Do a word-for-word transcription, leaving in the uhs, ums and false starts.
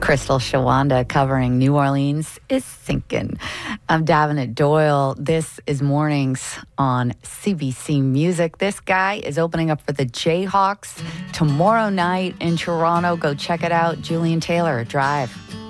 Crystal Shawanda covering New Orleans is Sinking. I'm Davenant Doyle. This is Mornings on C B C Music. This guy is opening up for the Jayhawks tomorrow night in Toronto. Go check it out. Julian Taylor, Drive.